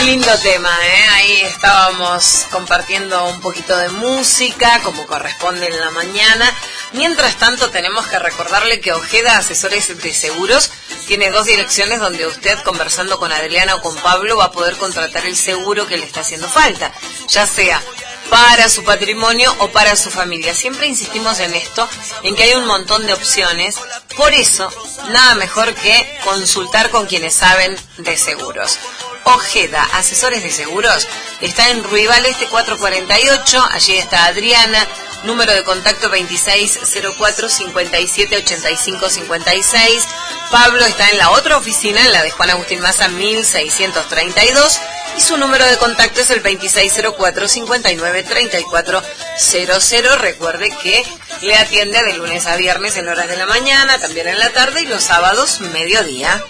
Lindo tema, ¿eh? Ahí estábamos compartiendo un poquito de música, como corresponde en la mañana. Mientras tanto, tenemos que recordarle que Ojeda Asesores de Seguros tiene 2 direcciones donde usted, conversando con Adriana o con Pablo, va a poder contratar el seguro que le está haciendo falta, ya sea para su patrimonio o para su familia. Siempre insistimos en esto, en que hay un montón de opciones. Por eso, nada mejor que consultar con quienes saben de seguros. Ojeda Asesores de Seguros está en Ruibal Este 448, allí está Adriana, número de contacto 2604-5785-56. Pablo está en la otra oficina, en la de Juan Agustín Maza 1632, y su número de contacto es el 2604-593400. Recuerde que le atiende de lunes a viernes en horas de la mañana, también en la tarde y los sábados mediodía.